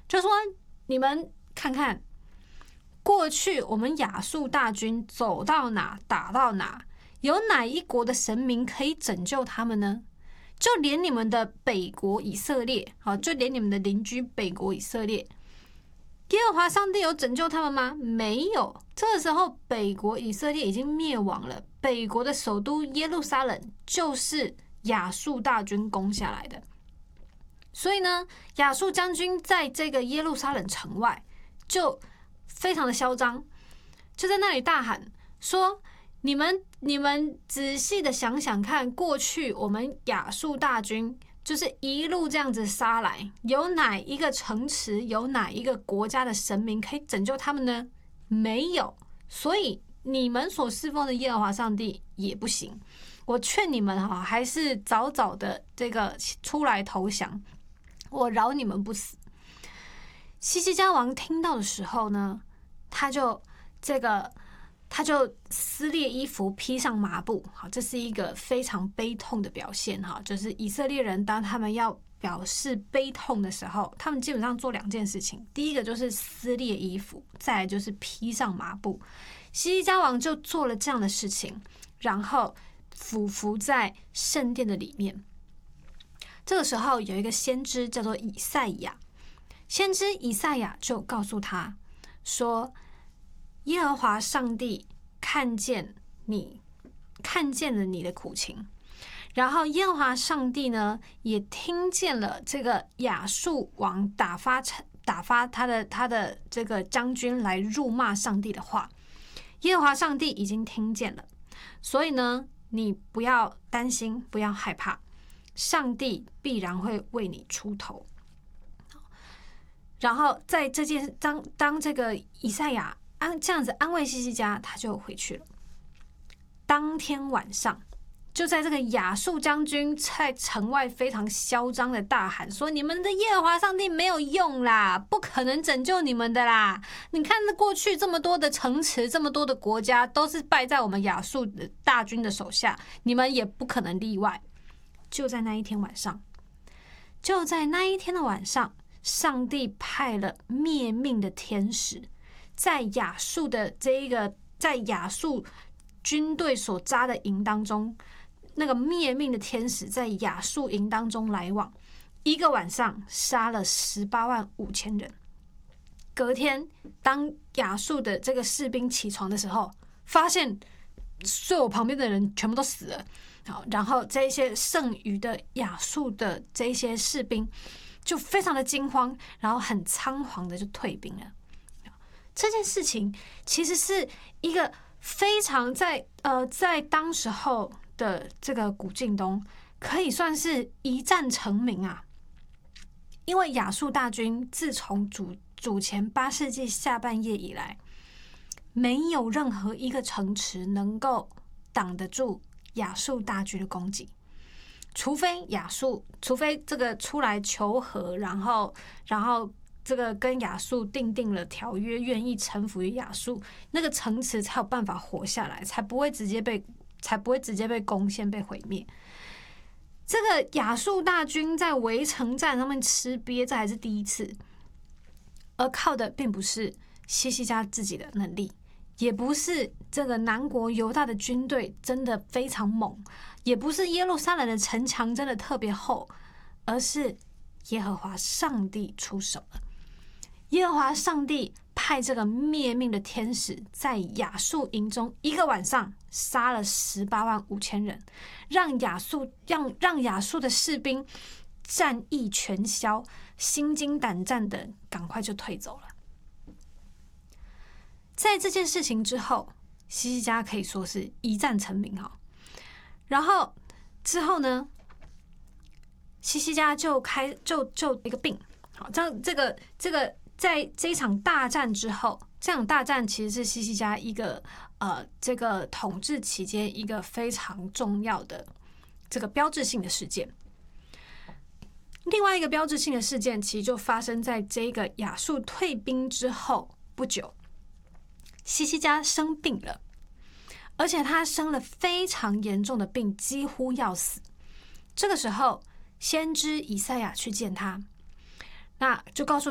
就说你们看看，过去我们亚述大军走到哪打到哪，有哪一国的神明可以拯救他们呢？就连你们的北国以色列，就连你们的邻居北国以色列，耶和华上帝有拯救他们吗？没有。这个时候，北国以色列已经灭亡了，北国的首都耶路撒冷就是亚述大军攻下来的。所以呢，亚述将军在这个耶路撒冷城外就非常的嚣张，就在那里大喊说：你们仔细的想想看，过去我们亚述大军就是一路这样子杀来，有哪一个城池，有哪一个国家的神明可以拯救他们呢？没有。所以你们所侍奉的耶和华上帝也不行。我劝你们还是早早的这个出来投降，我饶你们不死。希西家王听到的时候呢，他就撕裂衣服，披上麻布。好，这是一个非常悲痛的表现。就是以色列人当他们要表示悲痛的时候，他们基本上做2件事情。第一个就是撕裂衣服，再来就是披上麻布。希西家王就做了这样的事情，然后俯伏在圣殿的里面。这个时候有一个先知叫做以赛亚，先知以赛亚就告诉他说，耶和华上帝看见了你的苦情，然后耶和华上帝呢也听见了这个亚述王打发他的这个将军来辱骂上帝的话，耶和华上帝已经听见了，所以呢，你不要担心，不要害怕，上帝必然会为你出头。然后在这件当这个以赛亚这样子安慰希西家，他就回去了。当天晚上，就在这个亚述将军在城外非常嚣张的大喊说：你们的耶和华上帝没有用啦，不可能拯救你们的啦！你看过去这么多的城池，这么多的国家都是败在我们亚述的大军的手下，你们也不可能例外。就在那一天晚上，上帝派了灭命的天使，在亚述军队所扎的营当中，那个灭命的天使在亚述营当中来往，一个晚上杀了185000人。隔天，当亚述的这个士兵起床的时候，发现睡我旁边的人全部都死了。好，然后这些剩余的亚述的这些士兵就非常的惊慌，然后很仓皇的就退兵了。这件事情其实是一个非常在当时候的这个古近东可以算是一战成名啊。因为亚述大军自从主前8世纪下半叶以来，没有任何一个城池能够挡得住亚述大军的攻击，除非这个出来求和，然后这个跟亚述订了条约，愿意臣服于亚述，那个城池才有办法活下来，才不会直接被攻陷被毁灭。这个亚述大军在围城战上面吃瘪，这还是第一次，而靠的并不是希西家自己的能力，也不是这个南国犹大的军队真的非常猛，也不是耶路撒冷的城墙真的特别厚，而是耶和华上帝出手了。耶和华上帝派这个灭命的天使在亚述营中一个晚上杀了185000人，让亚述的士兵战意全消，心惊胆战的赶快就退走了。在这件事情之后，希西家可以说是一战成名哈。然后之后呢，希西家就一个病，好，这个在这一场大战之后，这场大战其实是希西家一个这个统治期间一个非常重要的这个标志性的事件。另外一个标志性的事件，其实就发生在这个亚述退兵之后不久，希西家生病了，而且他生了非常严重的病，几乎要死。这个时候，先知以赛亚去见他，那就告诉